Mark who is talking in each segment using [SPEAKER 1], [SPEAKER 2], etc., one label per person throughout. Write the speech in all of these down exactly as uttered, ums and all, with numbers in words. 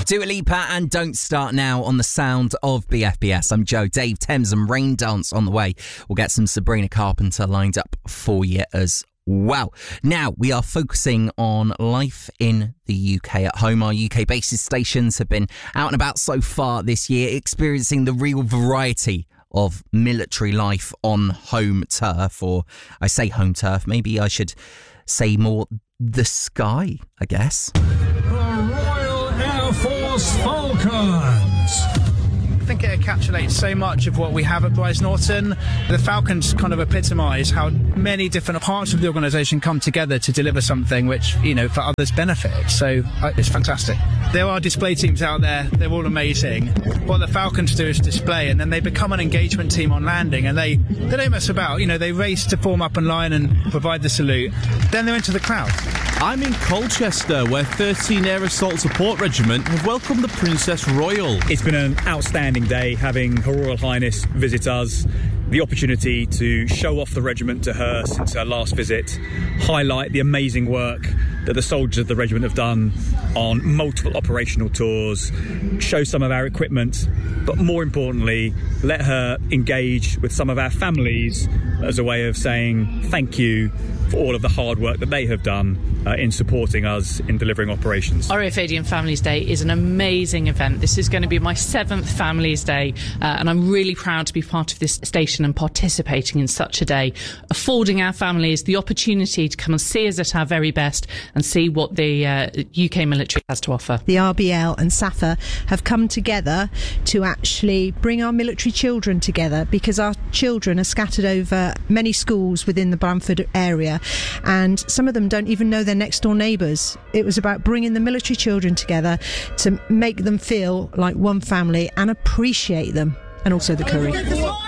[SPEAKER 1] Dua Lipa and Don't Start Now on the sound of B F B S. I'm Joe, Dave, Thames and Rain Dance on the way. We'll get some Sabrina Carpenter lined up for you as well. Now, we are focusing on life in the U K at home. Our U K bases stations have been out and about so far this year, experiencing the real variety of military life on home turf. Or I say home turf, maybe I should say more the sky, I guess.
[SPEAKER 2] Air Force Falcons.
[SPEAKER 3] I think it encapsulates so much of what we have at Bryce Norton. The Falcons kind of epitomise how many different parts of the organisation come together to deliver something which, you know, for others benefit. So uh, it's fantastic. There are display teams out there. They're all amazing. What the Falcons do is display, and then they become an engagement team on landing, and they, they don't mess about. You know, they race to form up in line and provide the salute. Then they're into the crowd.
[SPEAKER 4] I'm in Colchester, where thirteen Air Assault Support Regiment have welcomed the Princess Royal.
[SPEAKER 5] It's been an outstanding day having Her Royal Highness visit us, the opportunity to show off the regiment to her since her last visit, highlight the amazing work that the soldiers of the regiment have done on multiple operational tours, show some of our equipment, but more importantly, let her engage with some of our families as a way of saying thank you for all of the hard work that they have done uh, in supporting us in delivering operations.
[SPEAKER 6] R A F Adian Families Day is an amazing event. This is going to be my seventh Families Day, uh, and I'm really proud to be part of this station and participating in such a day, affording our families the opportunity to come and see us at our very best and see what the uh, U K military has to offer.
[SPEAKER 7] The R B L and SAFA have come together to actually bring our military children together, because our children are scattered over many schools within the Bramford area, and some of them don't even know their next door neighbours. It was about bringing the military children together to make them feel like one family and appreciate them, and also the curry.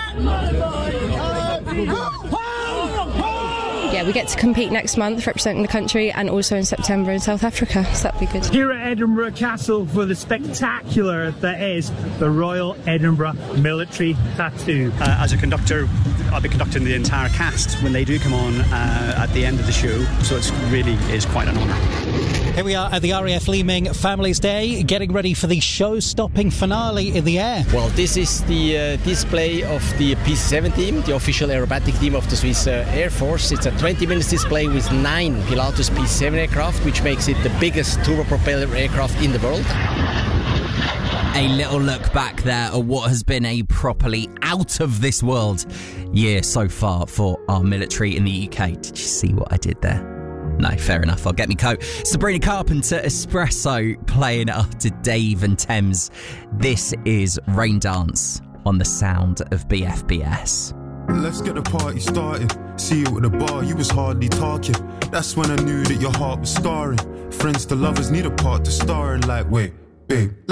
[SPEAKER 8] Yeah, we get to compete next month representing the country, and also in September in South Africa, so that'd be good.
[SPEAKER 9] Here at Edinburgh Castle for the spectacular that is the Royal Edinburgh Military Tattoo.
[SPEAKER 10] Uh, as a conductor, I'll be conducting the entire cast when they do come on uh, at the end of the show, so it really is quite an honour.
[SPEAKER 11] Here we are at the R A F Leeming Families Day, getting ready for the show-stopping finale in the air.
[SPEAKER 12] Well, this is the uh, display of the P C seven team, the official aerobatic team of the Swiss uh, Air Force. It's a twenty minutes display with nine Pilatus P C seven aircraft, which makes it the biggest turbopropeller aircraft in the world.
[SPEAKER 1] A little look back there at what has been a properly out of this world year so far for our military in the U K. Did you see what I did there? No, fair enough. I'll get me coat. Sabrina Carpenter, Espresso, playing it after Dave and Thames. This is Rain Dance on the sound of B F B S.
[SPEAKER 13] Let's get the party started. See you at the bar, you was hardly talking. That's when I knew that your heart was scarring. Friends to lovers need a part to star in, like, wait, babe.